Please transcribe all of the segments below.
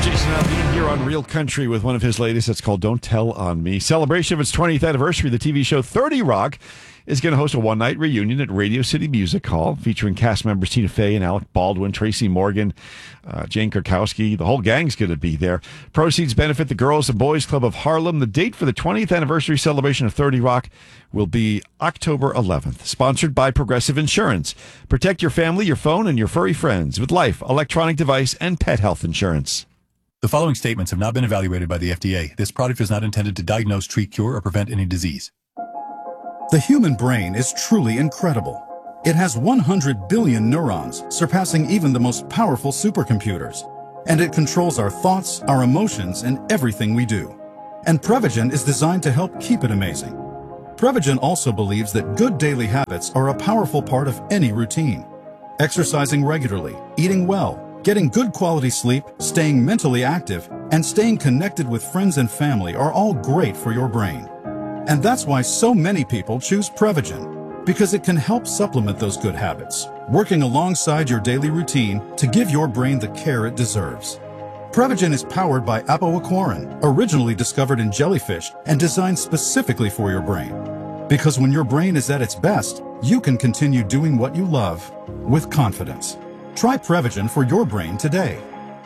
Jason Aldean here on Real Country with one of his latest. It's called Don't Tell on Me. Celebration of its 20th anniversary, the TV show 30 Rock is going to host a one-night reunion at Radio City Music Hall featuring cast members Tina Fey and Alec Baldwin, Tracy Morgan, Jane Krakowski. The whole gang's going to be there. Proceeds benefit the Girls and Boys Club of Harlem. The date for the 20th anniversary celebration of 30 Rock will be October 11th. Sponsored by Progressive Insurance. Protect your family, your phone, and your furry friends with life, electronic device, and pet health insurance. The following statements have not been evaluated by the FDA. This product is not intended to diagnose, treat, cure, or prevent any disease. The human brain is truly incredible. It has 100 billion neurons, surpassing even the most powerful supercomputers. And it controls our thoughts, our emotions, and everything we do. And Prevagen is designed to help keep it amazing. Prevagen also believes that good daily habits are a powerful part of any routine. Exercising regularly, eating well, getting good quality sleep, staying mentally active, and staying connected with friends and family are all great for your brain. And that's why so many people choose Prevagen, because it can help supplement those good habits, working alongside your daily routine to give your brain the care it deserves. Prevagen is powered by apoaquarin, originally discovered in jellyfish and designed specifically for your brain. Because when your brain is at its best, you can continue doing what you love with confidence. Try Prevagen for your brain today.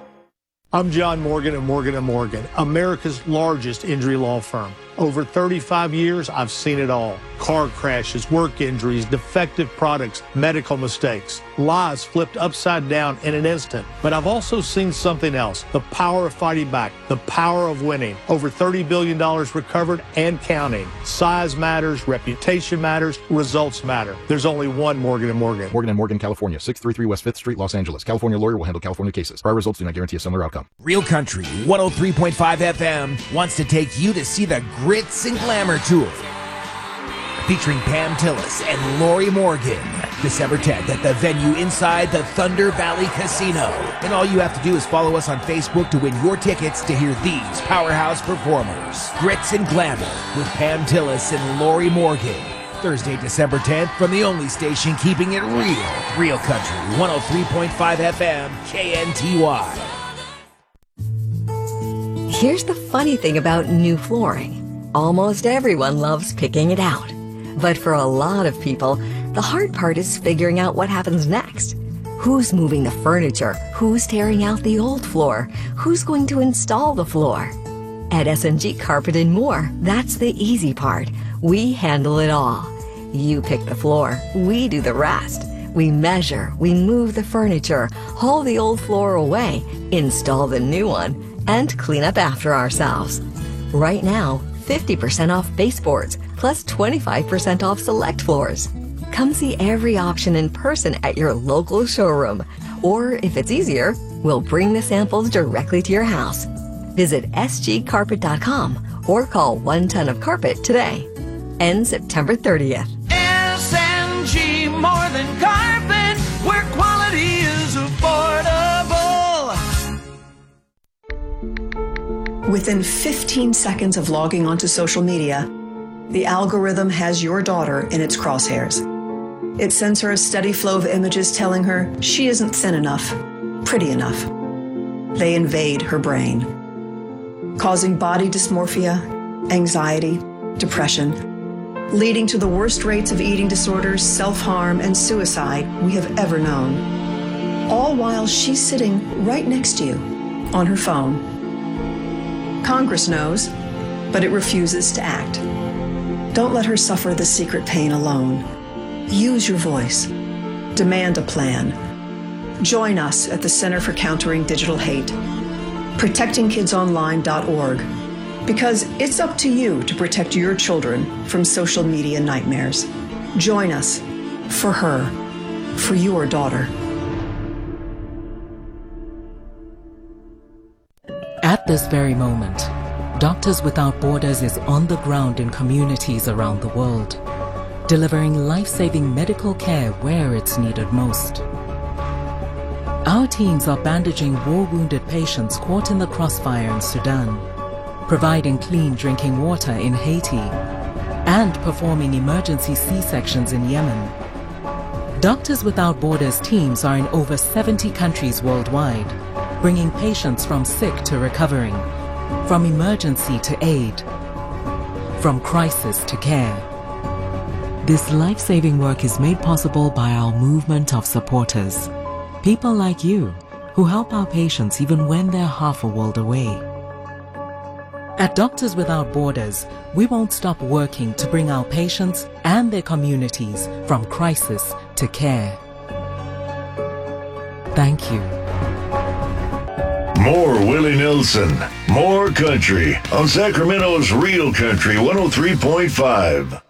I'm John Morgan of Morgan & Morgan, America's largest injury law firm. Over 35 years, I've seen it all. Car crashes, work injuries, defective products, medical mistakes, lives flipped upside down in an instant. But I've also seen something else, the power of fighting back, the power of winning. Over $30 billion recovered and counting. Size matters, reputation matters, results matter. There's only one Morgan & Morgan. Morgan & Morgan, California, 633 West 5th Street, Los Angeles. California lawyer will handle California cases. Prior results do not guarantee a similar outcome. Real Country 103.5 FM wants to take you to see the Grits and Glamour Tour, featuring Pam Tillis and Lori Morgan, December 10th at the venue inside the Thunder Valley Casino. And all you have to do is follow us on Facebook to win your tickets to hear these powerhouse performers. Grits and Glamour with Pam Tillis and Lori Morgan. Thursday, December 10th from the only station keeping it real. Real Country 103.5 FM, KNTY. Here's the funny thing about new flooring. Almost everyone loves picking it out. But for a lot of people, the hard part is figuring out what happens next. Who's moving the furniture? Who's tearing out the old floor? Who's going to install the floor? At S&G Carpet and More, that's the easy part. We handle it all. You pick the floor, we do the rest. We measure, we move the furniture, haul the old floor away, install the new one, and clean up after ourselves. Right now, 50% off baseboards, plus 25% off select floors. Come see every option in person at your local showroom. Or if it's easier, we'll bring the samples directly to your house. Visit sgcarpet.com or call 1 Ton of Carpet today. Ends September 30th. S&G more than carpet, where quality is affordable. Within 15 seconds of logging onto social media, the algorithm has your daughter in its crosshairs. It sends her a steady flow of images telling her she isn't thin enough, pretty enough. They invade her brain, causing body dysmorphia, anxiety, depression, leading to the worst rates of eating disorders, self-harm, and suicide we have ever known. All while she's sitting right next to you on her phone. Congress knows, but it refuses to act. Don't let her suffer the secret pain alone. Use your voice. Demand a plan. Join us at the Center for Countering Digital Hate, protectingkidsonline.org, because it's up to you to protect your children from social media nightmares. Join us for her, for your daughter. At this very moment, Doctors Without Borders is on the ground in communities around the world, delivering life-saving medical care where it's needed most. Our teams are bandaging war-wounded patients caught in the crossfire in Sudan, providing clean drinking water in Haiti, and performing emergency C-sections in Yemen. Doctors Without Borders teams are in over 70 countries worldwide, bringing patients from sick to recovering, from emergency to aid, from crisis to care. This life-saving work is made possible by our movement of supporters, people like you, who help our patients even when they're half a world away. At Doctors Without Borders, we won't stop working to bring our patients and their communities from crisis to care. Thank you. More Willie Nelson, more country on Sacramento's Real Country 103.5.